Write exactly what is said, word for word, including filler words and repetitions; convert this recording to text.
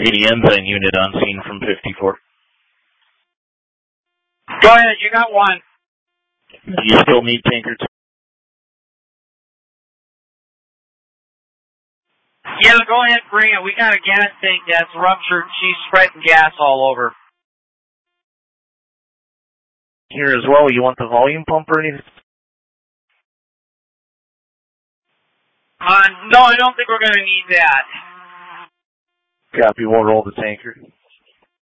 eighty enzyme unit on scene from fifty-four. Go ahead, you got one. Do you still need tanker two? Yeah, go ahead, bring it. We got a gas tank that's ruptured. She's spreading gas all over. Here as well, you want the volume pump or anything? Uh, no, I don't think we're going to need that. Copy, we'll roll the tanker.